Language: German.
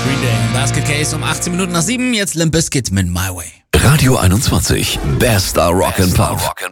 Green Day und Basket Case um 18 Minuten nach 7. Jetzt Limp Bizkit mit My Way. Radio 21, bester Rock'n'Pop.